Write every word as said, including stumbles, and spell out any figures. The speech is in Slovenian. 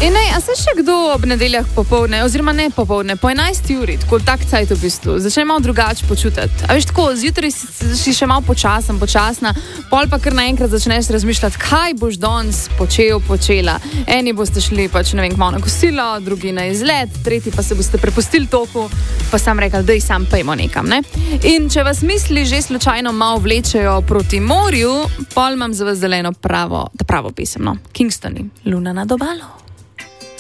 In ne, a se še kdo ob nedeljah popovdne, oziroma ne popovdne, po enajsti uri, tako tak cajt v bistvu, začne malo drugače počutiti. A veš tako, zjutraj si, si še malo počasen, počasna, pol pa kar naenkrat začneš razmišljati, kaj boš danes počel, počela. Eni boste šli pač, ne vem, malo na kosilo, drugi na izlet, tretji pa se boste prepustili toku, pa sam rekli, daj sam pejmo nekam, ne? In če vas misli že slučajno malo vlečejo proti morju, pol imam za vas zeleno pravo, ta pravo pesem, no? Kingstoni, Luna nad obalo.